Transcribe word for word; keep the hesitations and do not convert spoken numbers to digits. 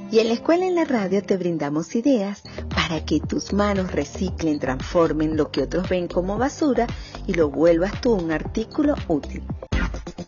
Y en la escuela en la radio te brindamos ideas para que tus manos reciclen, transformen lo que otros ven como basura y lo vuelvas tú un artículo útil.